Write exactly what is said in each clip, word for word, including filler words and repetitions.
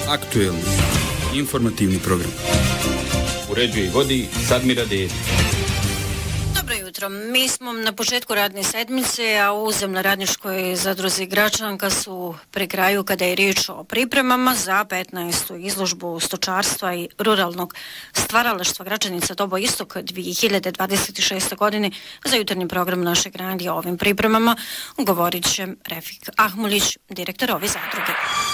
Aktuelni informativni program. Uređuje i vodi Sadmira Dedić. Dobro jutro. Mi smo na početku radne sedmice, a u Zemljoradničkoj zadruzi Gračanka su pri kraju kada je riječ o pripremama za petnaestu izložbu stočarstva i ruralnog stvaralaštva Gračanica Dobo Istok dvije hiljade dvadeset šeste. godine. Za jutarnji program našeg radija o ovim pripremama govorit će Refik Ahmulić, direktor ove zadruge.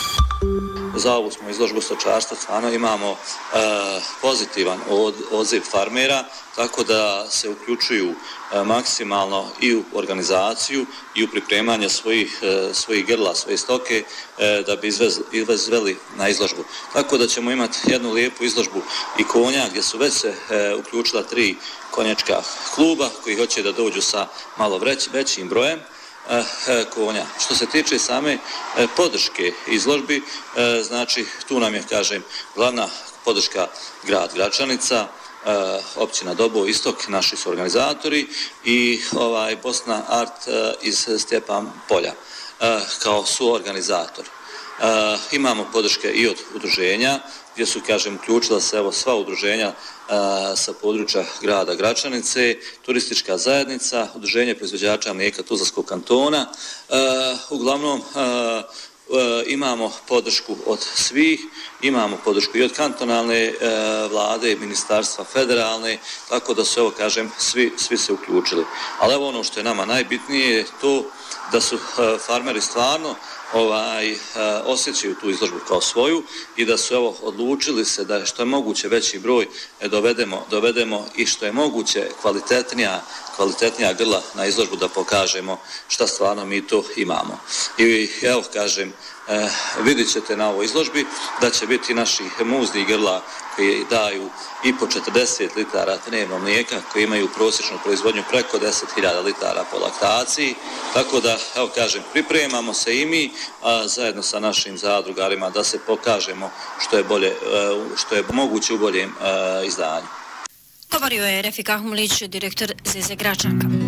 Za ovu smo izložbu stočarstva stvarno imamo e, pozitivan od, odziv farmera, tako da se uključuju e, maksimalno i u organizaciju i u pripremanje svojih, e, svojih grla, svoje stoke e, da bi izvez, izvezveli na izložbu. Tako da ćemo imati jednu lijepu izložbu i konja gdje su već se e, uključila tri konjačka kluba koji hoće da dođu sa malo vreć, većim brojem konja. Što se tiče same podrške izložbi, znači tu nam je, kažem, glavna podrška grad Gračanica, općina Dobo Istok, naši su organizatori i ovaj Bosna Art iz Stjepan Polja kao suorganizator. Uh, imamo podrške i od udruženja, gdje su, kažem, uključila se evo sva udruženja uh, sa područja grada Gračanice, turistička zajednica, udruženje proizvođača mlijeka Tuzlanskog kantona. Uh, uglavnom, uh, uh, imamo podršku od svih, imamo podršku i od kantonalne uh, vlade, ministarstva federalne, tako da su, evo, kažem, svi, svi se uključili. Ali evo ono što je nama najbitnije je to da su uh, farmeri stvarno ovaj uh, osjećaju tu izložbu kao svoju i da su evo odlučili se da što je moguće veći broj e, dovedemo, dovedemo i što je moguće kvalitetnija, kvalitetnija grla na izložbu da pokažemo šta stvarno mi to imamo. I evo kažem, e, vidjet ćete na ovoj izložbi da će biti naši muznih grla koji daju i po četrdeset litara dnevno mlijeka, koji imaju prosječnu proizvodnju preko deset hiljada litara po laktaciji. Tako da, evo kažem, pripremamo se i mi a, zajedno sa našim zadrugarima da se pokažemo što je bolje, što je moguće u boljem a, izdanju. Govorio je Refik Ahmulić, direktor Z Z Gračanka.